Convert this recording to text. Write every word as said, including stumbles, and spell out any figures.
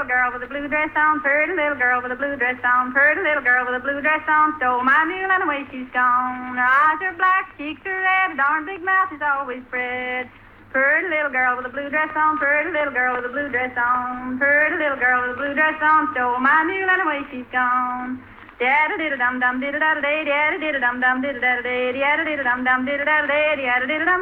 little girl with a blue dress on, pretty little girl with a blue dress on, pretty little girl with a blue dress on, stole my mule and away she's gone. Her eyes are black, cheeks are red, a darn big mouth is always spread. Pretty little girl with a blue dress on, pretty little girl with a blue dress on, pretty little girl with a blue dress on, stole my mule and away she's gone. Dadda did a dum dum did a da da day, dadda did a dum dum did a da da day, dadda did a dum dum did a da da day, dadda did a dum